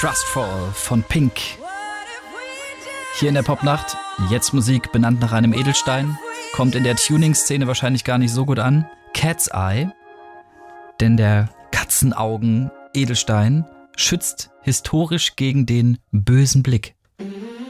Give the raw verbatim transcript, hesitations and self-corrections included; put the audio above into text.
Trustfall von Pink. Hier in der Popnacht, jetzt Musik benannt nach einem Edelstein, kommt in der Tuning-Szene wahrscheinlich gar nicht so gut an. Cat's Eye, denn der Katzenaugen-Edelstein schützt historisch gegen den bösen Blick.